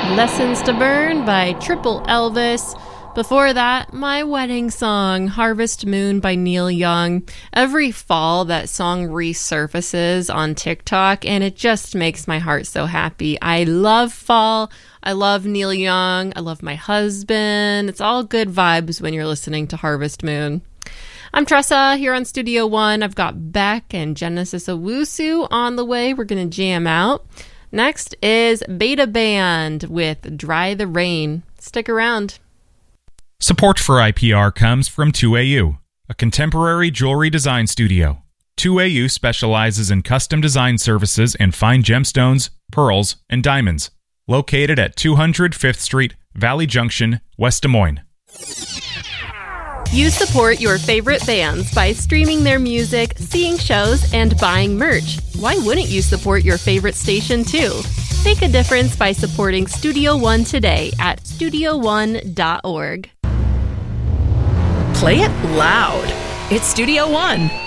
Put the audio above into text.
Lessons to Burn by Triple Elvis. Before that, my wedding song, Harvest Moon by Neil Young. Every fall, that song resurfaces on TikTok, and it just makes my heart so happy. I love fall. I love Neil Young. I love my husband. It's all good vibes when you're listening to Harvest Moon. I'm Tressa here on Studio One. I've got Beck and Genesis Owusu on the way. We're going to jam out. Next is Beta Band with Dry the Rain. Stick around. Support for IPR comes from 2AU, a contemporary jewelry design studio. 2AU specializes in custom design services and fine gemstones, pearls, and diamonds. Located at 200 5th Street, Valley Junction, West Des Moines. You support your favorite bands by streaming their music, seeing shows, and buying merch. Why wouldn't you support your favorite station too? Make a difference by supporting Studio One today at studioone.org. Play it loud. It's Studio One.